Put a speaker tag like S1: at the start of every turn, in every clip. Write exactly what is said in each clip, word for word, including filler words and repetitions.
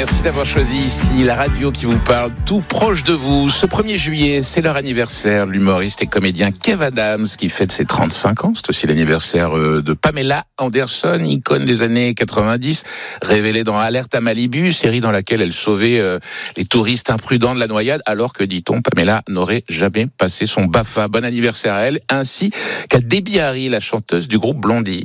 S1: Merci d'avoir choisi ici la radio qui vous parle tout proche de vous. Ce premier juillet, c'est leur anniversaire. L'humoriste et comédien Kev Adams qui fête ses trente-cinq ans. C'est aussi l'anniversaire de Pamela Anderson, icône des années quatre-vingt-dix, révélée dans Alerte à Malibu, série dans laquelle elle sauvait euh, les touristes imprudents de la noyade, alors que, dit-on, Pamela n'aurait jamais passé son B A F A. Bon anniversaire à elle, ainsi qu'à Debbie Harry, la chanteuse du groupe Blondie.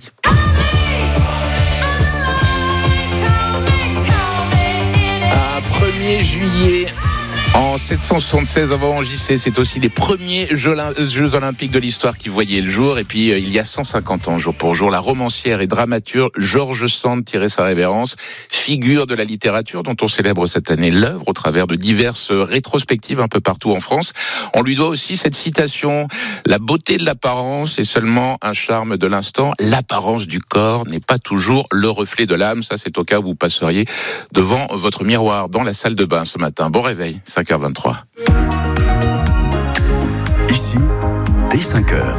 S1: premier juillet en sept cent soixante-seize avant J C, c'est aussi les premiers Jeux, Jeux Olympiques de l'histoire qui voyaient le jour. Et puis euh, il y a cent cinquante ans, jour pour jour, la romancière et dramaturge George Sand tirait sa révérence, figure de la littérature dont on célèbre cette année l'œuvre au travers de diverses rétrospectives un peu partout en France. On lui doit aussi cette citation: la beauté de l'apparence est seulement un charme de l'instant, l'apparence du corps n'est pas toujours le reflet de l'âme. Ça, c'est au cas où vous passeriez devant votre miroir dans la salle de bain ce matin. Bon réveil, cinq heures vingt-trois.
S2: Ici, dès cinq heures.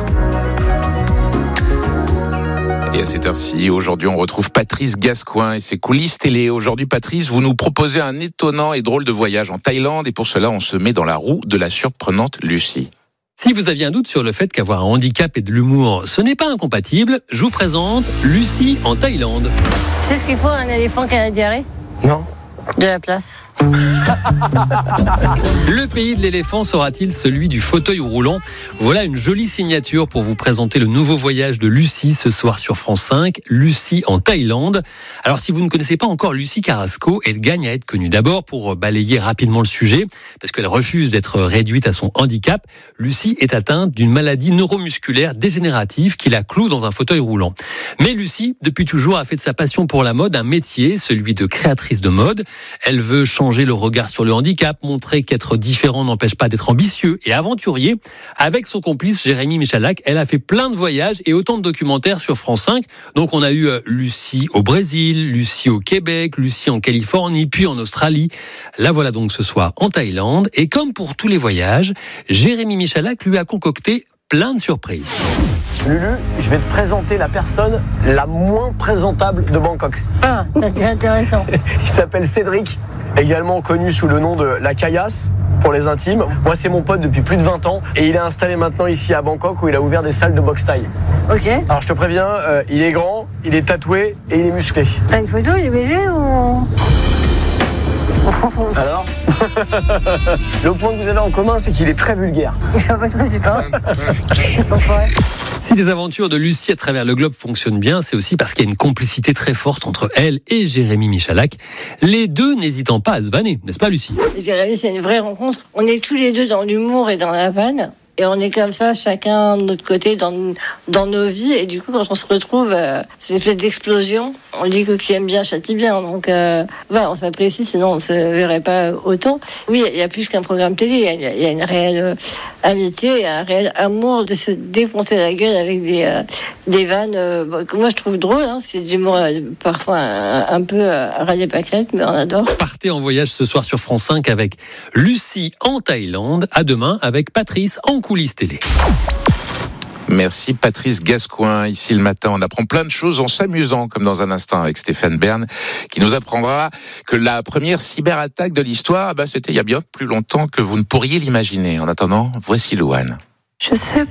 S1: Et à cette heure-ci, aujourd'hui, on retrouve Patrice Gascoin et ses coulisses télé. Aujourd'hui, Patrice, vous nous proposez un étonnant et drôle de voyage en Thaïlande. Et pour cela, on se met dans la roue de la surprenante Lucie.
S3: Si vous aviez un doute sur le fait qu'avoir un handicap et de l'humour, ce n'est pas incompatible, je vous présente Lucie en Thaïlande.
S4: Tu sais ce qu'il faut à un éléphant qui a la diarrhée ?
S3: Non.
S4: De la place.
S3: Le pays de l'éléphant sera-t-il celui du fauteuil roulant ? Voilà une jolie signature pour vous présenter le nouveau voyage de Lucie ce soir sur France cinq, Lucie en Thaïlande. Alors si vous ne connaissez pas encore Lucie Carrasco, elle gagne à être connue. D'abord pour balayer rapidement le sujet, parce qu'elle refuse d'être réduite à son handicap. Lucie est atteinte d'une maladie neuromusculaire dégénérative qui la cloue dans un fauteuil roulant. Mais Lucie, depuis toujours, a fait de sa passion pour la mode un métier, celui de créatrice de mode. Elle veut changer le regard sur le handicap, montrer qu'être différent n'empêche pas d'être ambitieux et aventurier. Avec son complice Jérémy Michalak, elle a fait plein de voyages et autant de documentaires sur France cinq. Donc on a eu Lucie au Brésil, Lucie au Québec, Lucie en Californie, puis en Australie. La voilà donc ce soir en Thaïlande. Et comme pour tous les voyages, Jérémy Michalak lui a concocté plein de surprises.
S5: Lulu, je vais te présenter la personne la moins présentable de Bangkok.
S4: Ah, ça c'est intéressant.
S5: Il s'appelle Cédric, également connu sous le nom de la Caillasse pour les intimes. Moi, c'est mon pote depuis plus de vingt ans et il est installé maintenant ici à Bangkok où il a ouvert des salles de boxe thaï.
S4: Ok.
S5: Alors, je te préviens, euh, il est grand, il est tatoué et il est musclé.
S4: T'as une photo, il est B G ou...
S5: Alors le point que vous avez en commun, c'est qu'il est très vulgaire.
S4: Je suis un peu très super. Qu'est-ce qu'on ferait ?
S3: Si les aventures de Lucie à travers le globe fonctionnent bien, c'est aussi parce qu'il y a une complicité très forte entre elle et Jérémy Michalak. Les deux n'hésitant pas à se vanner, n'est-ce pas Lucie ?
S4: Jérémy, c'est une vraie rencontre. On est tous les deux dans l'humour et dans la vanne. Et on est comme ça, chacun de notre côté, dans, dans nos vies. Et du coup, quand on se retrouve, euh, c'est une espèce d'explosion. On dit que qui aime bien châtie bien. Donc, euh, voilà, on s'apprécie, sinon on ne se verrait pas autant. Oui, il y a plus qu'un programme télé. Il y a, il y a une réelle euh, amitié, il y a un réel amour de se défoncer la gueule avec des, euh, des vannes euh, bon, que moi je trouve drôles. Hein. C'est du d'humour euh, parfois un, un peu euh, râler pâquerette, mais on adore.
S3: Partez en voyage ce soir sur France cinq avec Lucie en Thaïlande. À demain avec Patrice en coulisses télé.
S1: Merci Patrice Gascoin. Ici le matin, on apprend plein de choses en s'amusant, comme dans un instant avec Stéphane Bern, qui nous apprendra que la première cyberattaque de l'histoire, bah, c'était il y a bien plus longtemps que vous ne pourriez l'imaginer. En attendant, voici Louane.
S6: Je sais